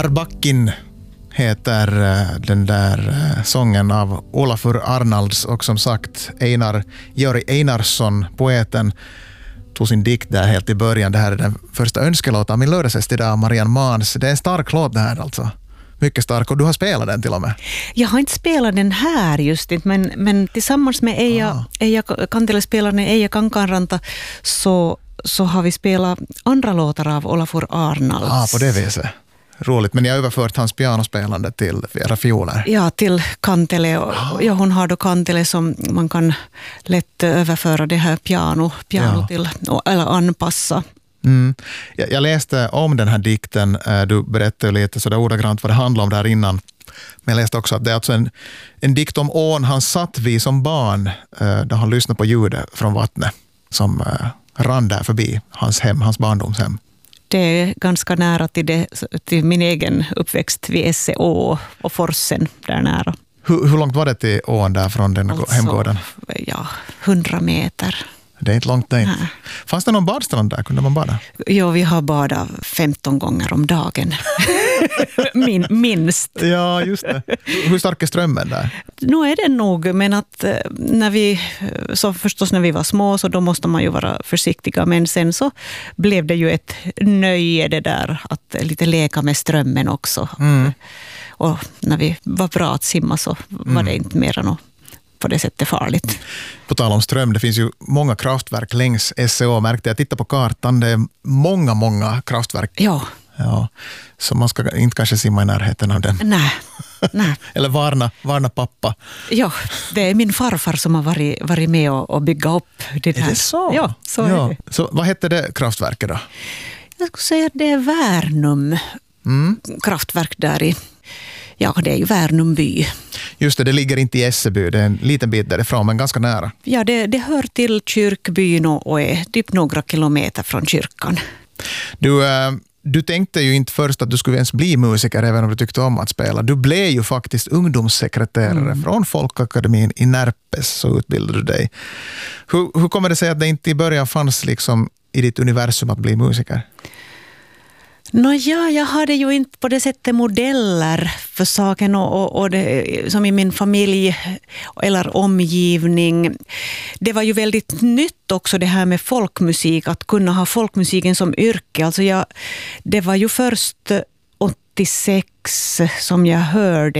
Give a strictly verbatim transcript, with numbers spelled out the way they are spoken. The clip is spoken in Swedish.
Arbakkin heter den där sången av Olafur Arnalds, och som sagt Einar, Georg Einarsson, poeten, tog sin dikt där helt i början. Det här är den första önskelåten av min lördagsfest idag, Marianne Mans. Det är en stark låt det här alltså. Mycket stark, och du har spelat den till och med. Jag har inte spelat den här just inte, men, men tillsammans med Eija, ah. Eija Kantele-spelaren Eija Kankaanranta så, så har vi spelat andra låtar av Olafur Arnalds. Ja, ah, på det viset. Roligt, men jag har överfört hans pianospelande till era fioler. Ja, till Kantele. Och, ah. ja, hon har då Kantele som man kan lätt överföra det här piano, piano ja. till, eller anpassa. Mm. Jag, jag läste om den här dikten, du berättade lite sådär ordagrant vad det handlar om där innan. Men jag läste också att det är alltså en, en dikt om ån han satt vid som barn, där han lyssnade på ljudet från vattnet som rann där förbi hans hem, hans barndomshem. Det är ganska nära till, det, till min egen uppväxt vid Esseå och Forsen där nära. Hur, hur långt var det till ån där från den alltså, hemgården? Ja, hundra meter. Det är inte långt där. Nej. Fanns det någon badstrand där? Kunde man bada? Ja, vi har badat femton gånger om dagen. Min, minst. Ja, just det. Hur stark är strömmen där? Nu är det nog, men att när vi, så förstås när vi var små så då måste man ju vara försiktiga. Men sen så blev det ju ett nöje det där att lite leka med strömmen också. Mm. Och när vi var bra att simma så var mm. det inte mer än något på det sättet farligt. På tal om ström, det finns ju många kraftverk längs Esseå. Märkte jag, titta på kartan, det är många, många kraftverk. Ja. Ja. Så man ska inte kanske simma i närheten av den. Nej. Nej. Eller varna, varna pappa. Ja, det är min farfar som har varit, varit med och, och bygga upp det där. Är det så? Ja, så ja. är det. Så vad hette det kraftverket då? Jag skulle säga att det är Värnum mm. kraftverk där i. Ja, det är ju Värnum by. Just det, det ligger inte i Esseby, det är en liten bit därifrån, men ganska nära. Ja, det, det hör till kyrkbyn och är typ några kilometer från kyrkan. Du, äh, du tänkte ju inte först att du skulle ens bli musiker, även om du tyckte om att spela. Du blev ju faktiskt ungdomssekreterare mm. från Folkakademin i Närpes, så utbildade du dig. Hur, hur kommer det sig att det inte i början fanns liksom i ditt universum att bli musiker? Nå ja, jag hade ju inte på det sättet modeller för saken och, och, och det, som i min familj eller omgivning. Det var ju väldigt nytt också det här med folkmusik, att kunna ha folkmusiken som yrke. Alltså jag, det var ju först åttiosex som jag hörde